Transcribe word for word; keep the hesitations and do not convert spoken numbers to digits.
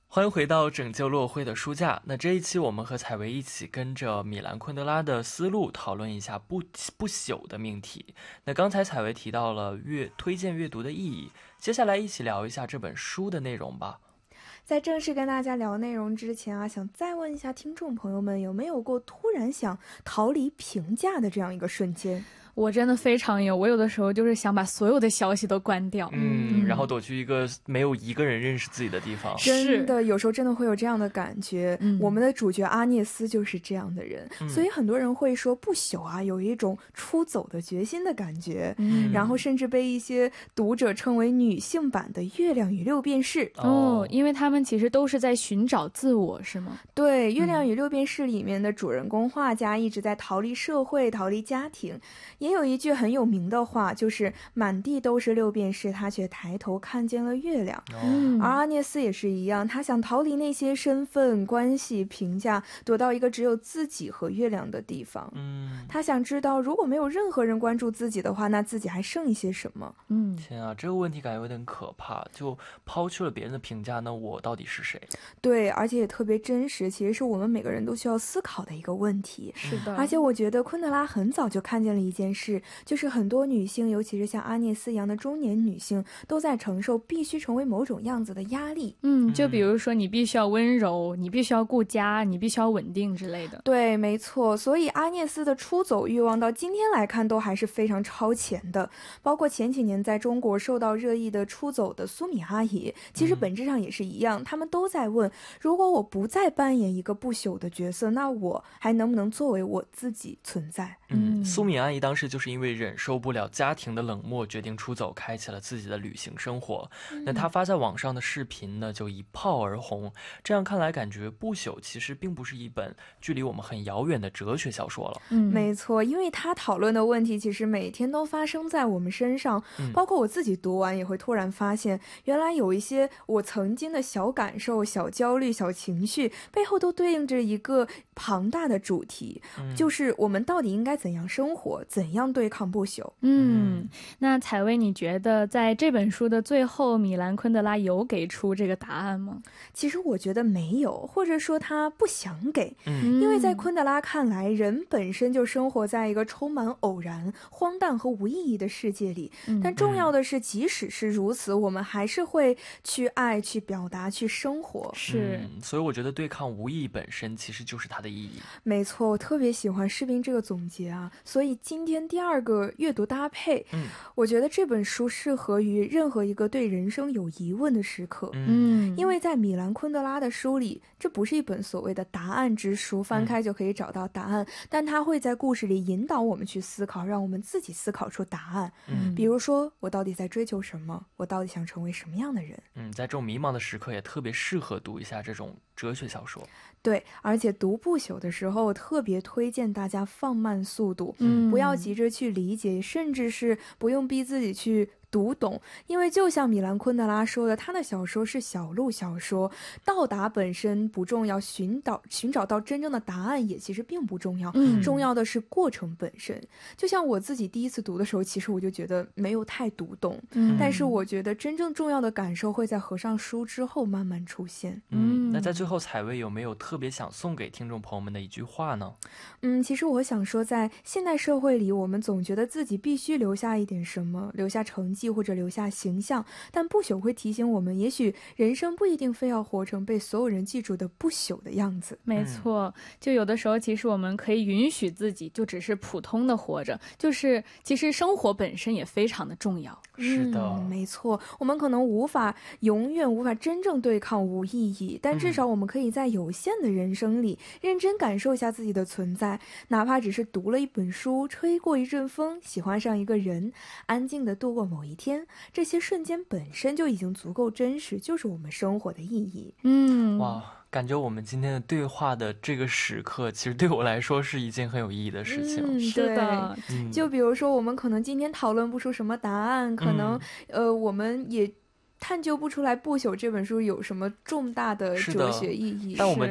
欢迎回到拯救落灰的书架。那这一期我们和采薇一起跟着米兰昆德拉的思路讨论一下不不朽的命题。那刚才采薇提到了阅推荐阅读的意义，接下来一起聊一下这本书的内容吧。 在正式跟大家聊内容之前啊，想再问一下听众朋友们，有没有过突然想逃离评价的这样一个瞬间？ 我真的非常有，我有的时候就是想把所有的消息都关掉， 嗯，然后躲去一个没有一个人认识自己的地方。 真的，有时候真的会有这样的感觉。嗯、我们的主角阿涅斯就是这样的人，嗯、所以很多人会说不朽啊，有一种出走的决心的感觉。嗯，然后甚至被一些读者称为女性版的《月亮与六便士》 哦，因为他们其实都是在寻找自我，是吗？ 对，《月亮与六便士》里面的主人公画家一直在逃离社会，逃离家庭。也有一句很有名的话，就是满地都是六便士，他却抬头看见了月亮。嗯，而阿涅斯也是一样，他想逃离那些身份、关系、评价，躲到一个只有自己和月亮的地方。嗯，他想知道，如果没有任何人关注自己的话，那自己还剩一些什么？ 嗯，天啊，这个问题感觉有点可怕。就抛去了别人的评价，那我到底是谁？ 对，而且也特别真实，其实是我们每个人都需要思考的一个问题。 是的， 而且我觉得昆德拉很早就看见了一件事。是，就是很多女性，尤其是像阿涅斯一样的中年女性，都在承受必须成为某种样子的压力。 嗯，就比如说你必须要温柔，你必须要顾家，你必须要稳定之类的。 对，没错。所以阿涅斯的出走欲望到今天来看都还是非常超前的。包括前几年在中国受到热议的出走的苏米阿姨，其实本质上也是一样，他、嗯、们都在问：如果我不再扮演一个不朽的角色，那我还能不能作为我自己存在？ 嗯，苏米阿姨当时就是因为忍受不了家庭的冷漠，决定出走，开启了自己的旅行生活。嗯、那她发在网上的视频呢，就一炮而红。这样看来，感觉不朽其实并不是一本距离我们很遥远的哲学小说了。 嗯，没错，因为她讨论的问题其实每天都发生在我们身上，嗯、包括我自己读完也会突然发现，原来有一些我曾经的小感受、小焦虑、小情绪，背后都对应着一个庞大的主题，嗯、就是我们到底应该怎样生活，怎样对抗不朽。 嗯，那采薇，你觉得在这本书的最后，米兰昆德拉有给出这个答案吗？ 其实我觉得没有，或者说他不想给。嗯，因为在昆德拉看来，人本身就生活在一个充满偶然、荒诞和无意义的世界里。嗯、但重要的是，即使是如此，我们还是会去爱、去表达、去生活。 是、 嗯，所以我觉得对抗无意义本身其实就是它的意义。 没错，我特别喜欢士兵这个总结啊。所以今天第二个阅读搭配，嗯，我觉得这本书适合于任何一个对人生有疑问的时刻。嗯，因为在米兰昆德拉的书里，这不是一本所谓的答案之书，翻开就可以找到答案，嗯、但它会在故事里引导我们去思考，让我们自己思考出答案。嗯，比如说我到底在追求什么，我到底想成为什么样的人。 嗯，在这种迷茫的时刻也特别适合读一下这种哲学小说。 对，而且读不朽的时候，我特别推荐大家放慢速度，嗯，不要急着去理解，甚至是不用逼自己去读懂，因为就像米兰昆德拉说的，他的小说是小路小说，到达本身不重要，寻找寻找到真正的答案也其实并不重要，嗯，重要的是过程本身。就像我自己第一次读的时候，其实我就觉得没有太读懂，嗯，但是我觉得真正重要的感受会在合上书之后慢慢出现。 嗯，那在最后，采薇有没有特别想送给听众朋友们的一句话呢？ 嗯，其实我想说，在现代社会里，我们总觉得自己必须留下一点什么，留下成绩或者留下形象，但不朽会提醒我们，也许人生不一定非要活成被所有人记住的不朽的样子。 没错，就有的时候其实我们可以允许自己就只是普通的活着，就是其实生活本身也非常的重要。 是的、 嗯、没错，我们可能无法永远无法真正对抗无意义，但至少我们可以在有限的人生里认真感受一下自己的存在，哪怕只是读了一本书，吹过一阵风，喜欢上一个人，安静地度过某一天，这些瞬间本身就已经足够真实，就是我们生活的意义。 嗯， 哇，感觉我们今天的对话的这个时刻，其实对我来说是一件很有意义的事情。 嗯， 是的、 嗯、就比如说我们可能今天讨论不出什么答案，可能、嗯、呃，我们也探究不出来不朽这本书有什么重大的哲学意义， 但我们